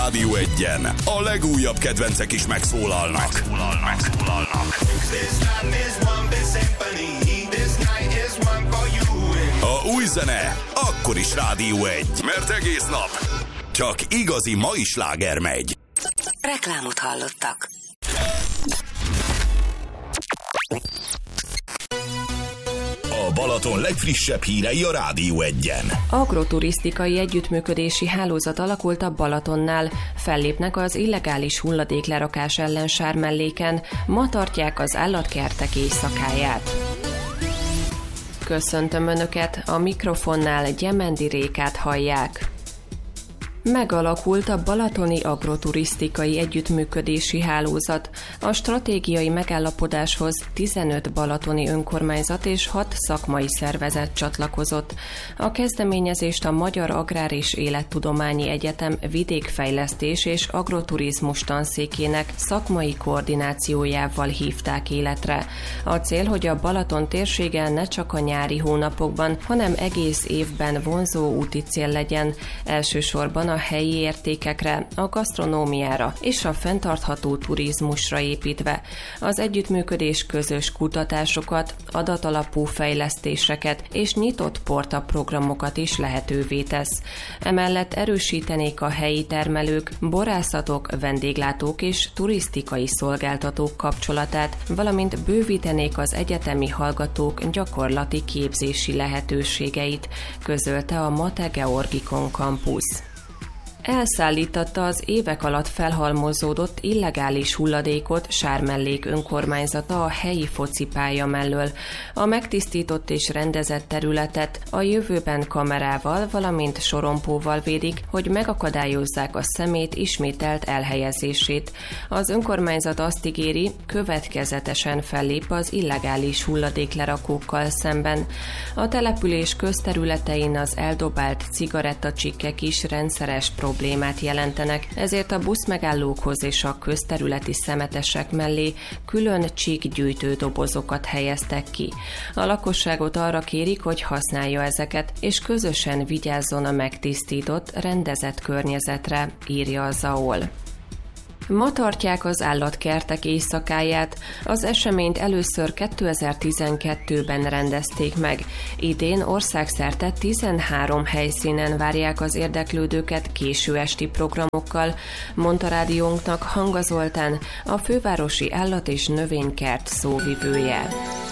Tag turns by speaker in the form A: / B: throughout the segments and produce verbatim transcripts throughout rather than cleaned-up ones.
A: Rádió Egyen a legújabb kedvencek is megszólalnak. megszólalnak. megszólalnak. A új zene akkor is Rádió Egy, mert egész nap csak igazi mai sláger megy.
B: Reklámot hallottak.
A: A Balaton legfrissebb hírei a Rádió Egyen.
C: Agroturisztikai együttműködési hálózat alakult a Balatonnál. Fellépnek az illegális hulladéklerakás ellen Sármelléken. Ma tartják az állatkertek éjszakáját. Köszöntöm Önöket, a mikrofonnál Gyemendi Rékát hallják. Megalakult a Balatoni Agroturisztikai Együttműködési Hálózat. A stratégiai megállapodáshoz tizenöt balatoni önkormányzat és hat szakmai szervezet csatlakozott. A kezdeményezést a Magyar Agrár és Élettudományi Egyetem vidékfejlesztés és agroturizmus tanszékének szakmai koordinációjával hívták életre. A cél, hogy a Balaton térsége ne csak a nyári hónapokban, hanem egész évben vonzó úti cél legyen, elsősorban a helyi értékekre, a gasztronómiára és a fenntartható turizmusra építve. Az együttműködés közös kutatásokat, adatalapú fejlesztéseket és nyitott portaprogramokat is lehetővé tesz. Emellett erősítenék a helyi termelők, borászatok, vendéglátók és turisztikai szolgáltatók kapcsolatát, valamint bővítenék az egyetemi hallgatók gyakorlati képzési lehetőségeit, közölte a Mate Georgikon Campus. Elszállítatta az évek alatt felhalmozódott illegális hulladékot Sármellék önkormányzata a helyi focipálya mellől. A megtisztított és rendezett területet a jövőben kamerával, valamint sorompóval védik, hogy megakadályozzák a szemét ismételt elhelyezését. Az önkormányzat azt ígéri, következetesen fellép az illegális hulladéklerakókkal szemben. A település közterületein az eldobált cigarettacsikkek is rendszeres problémák. problémát jelentenek, ezért a buszmegállókhoz és a közterületi szemetesek mellé külön csíkgyűjtő dobozokat helyeztek ki. A lakosságot arra kérik, hogy használja ezeket, és közösen vigyázzon a megtisztított, rendezett környezetre, írja a zé á o el. Ma tartják az állatkertek éjszakáját. Az eseményt először kétezer-tizenkettőben rendezték meg. Idén országszerte tizenhárom helyszínen várják az érdeklődőket késő esti programokkal, mondta rádiónknak Hanga Zoltán, a fővárosi állat- és növénykert szóvivője.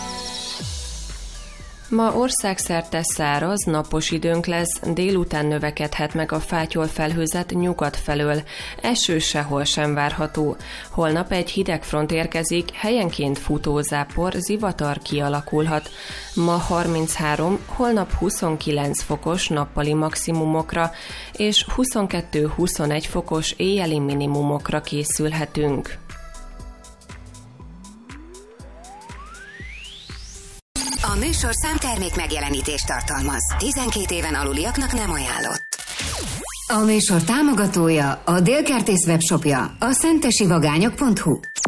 C: Ma országszerte száraz, napos időnk lesz, délután növekedhet meg a fátyolfelhőzet nyugat felől. Eső sehol sem várható. Holnap egy hidegfront érkezik, helyenként futózápor, zivatar kialakulhat. Ma harminchárom, holnap huszonkilenc fokos nappali maximumokra és huszonkettő-huszonegy fokos éjjeli minimumokra készülhetünk.
B: A műsorszám termék megjelenítést tartalmaz. tizenkét éven aluliaknak nem ajánlott. A műsor támogatója, a Dél Kertész webshopja, a szentesivagányok pont hu.